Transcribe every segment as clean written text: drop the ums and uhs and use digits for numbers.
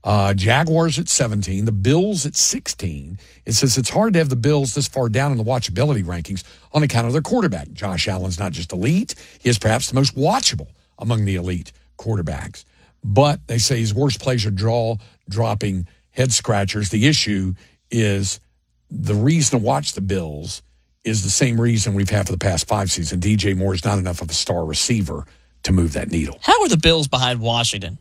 Jaguars at 17, the Bills at 16. It says it's hard to have the Bills this far down in the watchability rankings on account of their quarterback. Josh Allen's not just elite, he is perhaps the most watchable among the elite quarterbacks. But they say his worst plays are dropping head scratchers. The issue is the reason to watch the Bills is the same reason we've had for the past 5 seasons. DJ Moore is not enough of a star receiver to move that needle. How are the Bills behind Washington?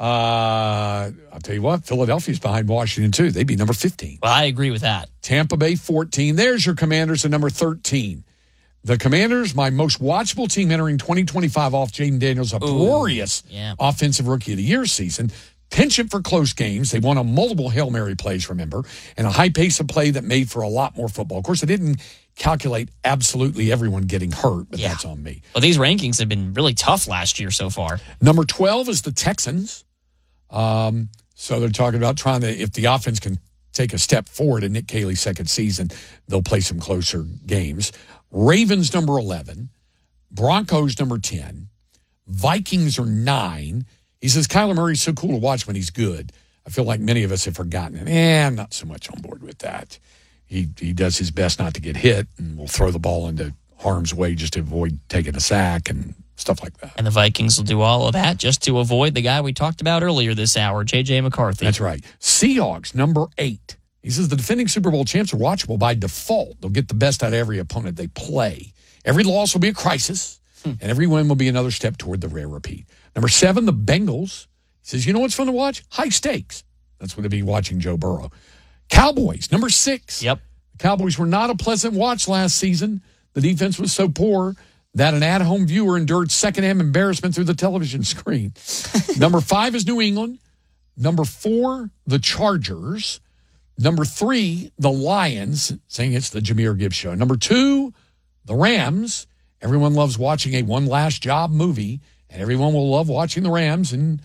I'll tell you what, Philadelphia's behind Washington, too. They'd be number 15. Well, I agree with that. Tampa Bay, 14. There's your Commanders at number 13. The Commanders, my most watchable team entering 2025 off Jaden Daniels' uproarious Offensive Rookie of the Year season. Penchant for close games. They won on multiple Hail Mary plays, remember, and a high pace of play that made for a lot more football. Of course, I didn't calculate absolutely everyone getting hurt, but that's on me. Well, these rankings have been really tough last year so far. Number 12 is the Texans. So they're talking about trying to, if the offense can take a step forward in Nick Caley's second season, they'll play some closer games. Ravens, number 11. Broncos, number 10. Vikings are 9. He says, Kyler Murray's so cool to watch when he's good. I feel like many of us have forgotten it. I'm not so much on board with that. He does his best not to get hit and will throw the ball into harm's way just to avoid taking a sack and stuff like that. And the Vikings will do all of that just to avoid the guy we talked about earlier this hour, J.J. McCarthy. That's right. Seahawks, number 8. He says the defending Super Bowl champs are watchable by default. They'll get the best out of every opponent they play. Every loss will be a crisis, and every win will be another step toward the rare repeat. Number 7, the Bengals. He says, you know what's fun to watch? High stakes. That's what they'll be watching Joe Burrow. Cowboys, number 6. Yep. The Cowboys were not a pleasant watch last season. The defense was so poor that an at-home viewer endured secondhand embarrassment through the television screen. Number 5 is New England. Number 4, the Chargers. Number 3, the Lions, saying it's the Jahmyr Gibbs show. Number 2, the Rams. Everyone loves watching a One Last Job movie, and everyone will love watching the Rams in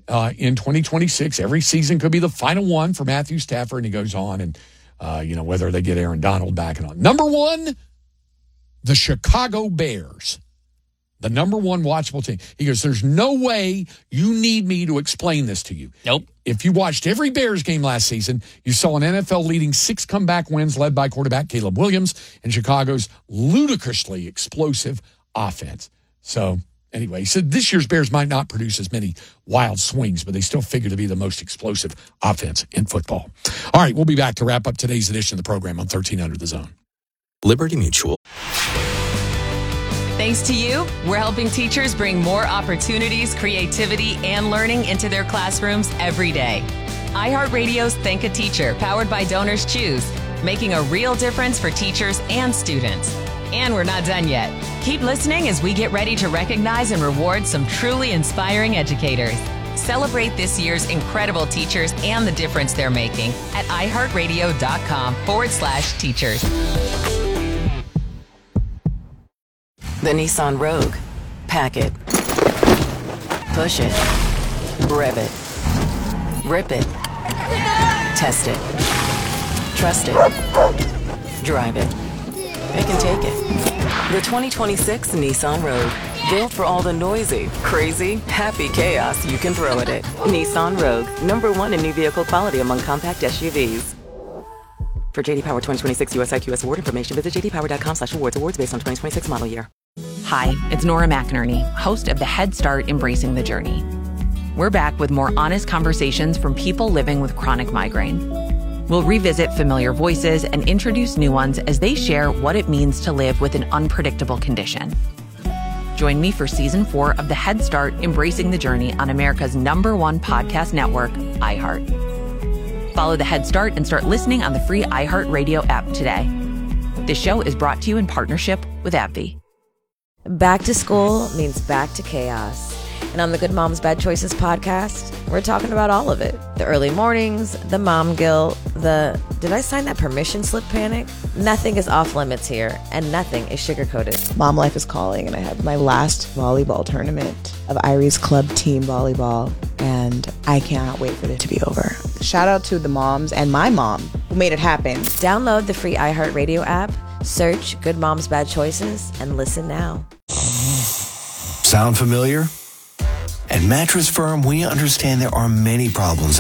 2026. Every season could be the final one for Matthew Stafford, and he goes on, and whether they get Aaron Donald back and on. Number 1, the Chicago Bears, the number 1 watchable team. He goes, there's no way you need me to explain this to you. Nope. If you watched every Bears game last season, you saw an NFL leading 6 comeback wins led by quarterback Caleb Williams and Chicago's ludicrously explosive offense. So anyway, he said this year's Bears might not produce as many wild swings, but they still figure to be the most explosive offense in football. All right, we'll be back to wrap up today's edition of the program on 1300 The Zone. Liberty Mutual. Thanks to you, we're helping teachers bring more opportunities, creativity, and learning into their classrooms every day. iHeartRadio's Thank a Teacher, powered by Donors Choose, making a real difference for teachers and students. And we're not done yet. Keep listening as we get ready to recognize and reward some truly inspiring educators. Celebrate this year's incredible teachers and the difference they're making at iHeartRadio.com/teachers. The Nissan Rogue. Pack it. Push it. Rev it. Rip it. Test it. Trust it. Drive it. It can take it. The 2026 Nissan Rogue. Built for all the noisy, crazy, happy chaos you can throw at it. Nissan Rogue. Number 1 in new vehicle quality among compact SUVs. For J.D. Power 2026 US IQS award information, visit jdpower.com/awards. Awards based on 2026 model year. Hi, it's Nora McInerney, host of the Head Start Embracing the Journey. We're back with more honest conversations from people living with chronic migraine. We'll revisit familiar voices and introduce new ones as they share what it means to live with an unpredictable condition. Join me for Season 4 of the Head Start Embracing the Journey on America's #1 podcast network, iHeart. Follow the Head Start and start listening on the free iHeartRadio app today. This show is brought to you in partnership with AbbVie. Back to school means back to chaos. And on the Good Moms Bad Choices podcast, we're talking about all of it. The early mornings, the mom guilt, the did I sign that permission slip panic? Nothing is off limits here, and nothing is sugar-coated. Mom life is calling, and I have my last volleyball tournament of Irie's Club Team Volleyball, and I cannot wait for it to be over. Shout out to the moms and my mom who made it happen. Download the free iHeartRadio app, search Good Moms Bad Choices, and listen now. Sound familiar? At Mattress Firm, we understand there are many problems